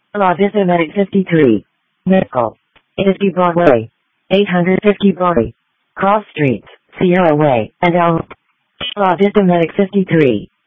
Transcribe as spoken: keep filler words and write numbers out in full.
La Vista Medic fifty-three. Medical. fifty Broadway. eight hundred fifty Broadway. Cross Streets, Sierra Way, and Al. La Vista Medic fifty-three.